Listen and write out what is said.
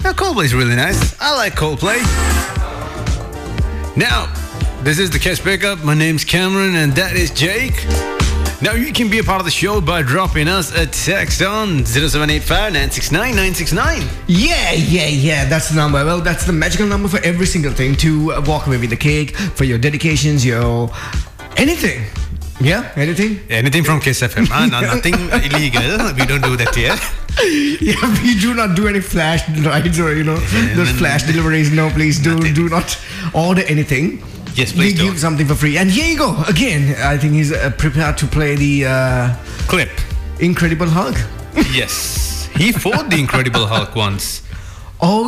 Now, Coldplay is really nice. I like Coldplay. Now, this is the Catch Pickup. My name's Cameron and that is Jake. Now, you can be a part of the show by dropping us a text on 0785 969 969. Yeah. That's the number. Well, that's the magical number for every single thing to walk away with the cake, for your dedications, your anything. Yeah, anything? Anything from Kiss FM. Nothing illegal. We don't do that here. Yeah, we do not do any flash rides or, those flash deliveries. No, please do not order anything. Yes, please we give something for free. And here you go. Again, I think he's prepared to play the clip. Incredible Hulk. Yes. He fought the Incredible Hulk once. Oh,